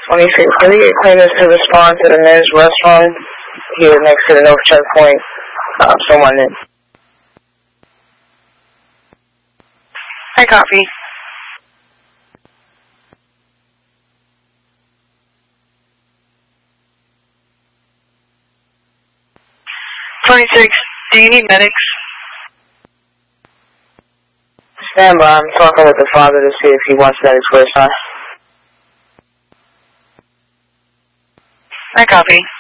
26, can we get cleaners to respond to the men's restaurant here next to the North Checkpoint? Someone in. I copy. Do you need medics? Stand by. I'm talking with the father to see if he wants medics for his son. I copy.